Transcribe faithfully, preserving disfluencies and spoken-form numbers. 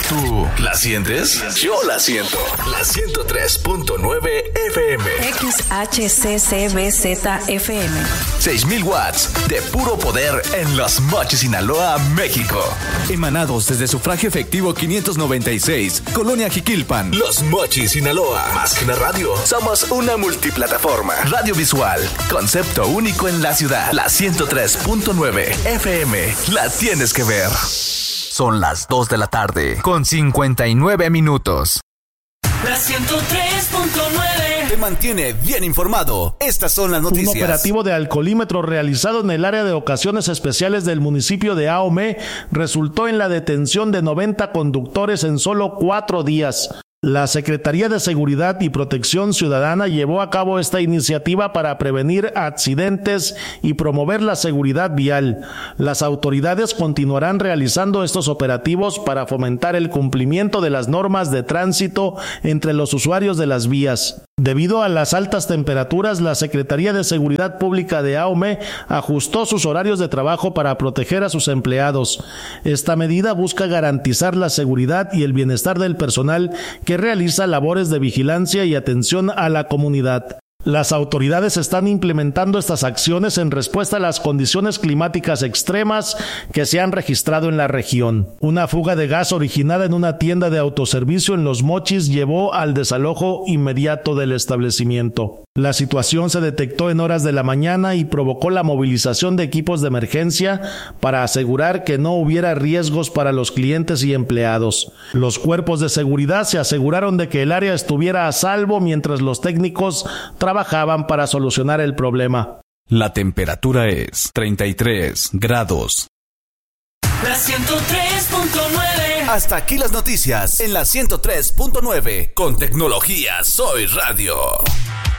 ¿Tú la sientes? Yo la siento. La ciento tres punto nueve F M. X H C C B Z F M. seis mil watts de puro poder en Los Mochis, Sinaloa, México. Emanados desde Sufragio Efectivo quinientos noventa y seis, Colonia Jiquilpan. Los Mochis, Sinaloa. Más que una radio, somos una multiplataforma. Radio visual, concepto único en la ciudad. La ciento tres punto nueve F M. La tienes que ver. Son las dos de la tarde, con cincuenta y nueve minutos. La ciento tres punto nueve te mantiene bien informado. Estas son las noticias. Un operativo de alcoholímetro realizado en el área de ocasiones especiales del municipio de Ahome resultó en la detención de noventa conductores en solo cuatro días. La Secretaría de Seguridad y Protección Ciudadana llevó a cabo esta iniciativa para prevenir accidentes y promover la seguridad vial. Las autoridades continuarán realizando estos operativos para fomentar el cumplimiento de las normas de tránsito entre los usuarios de las vías. Debido a las altas temperaturas, la Secretaría de Seguridad Pública de Ahome ajustó sus horarios de trabajo para proteger a sus empleados. Esta medida busca garantizar la seguridad y el bienestar del personal que realiza labores de vigilancia y atención a la comunidad. Las autoridades están implementando estas acciones en respuesta a las condiciones climáticas extremas que se han registrado en la región. Una fuga de gas originada en una tienda de autoservicio en Los Mochis llevó al desalojo inmediato del establecimiento. La situación se detectó en horas de la mañana y provocó la movilización de equipos de emergencia para asegurar que no hubiera riesgos para los clientes y empleados. Los cuerpos de seguridad se aseguraron de que el área estuviera a salvo mientras los técnicos trabajaban para solucionar el problema. La temperatura es treinta y tres grados. La ciento tres punto nueve. Hasta aquí las noticias en la ciento tres punto nueve. Con tecnología Soy Radio.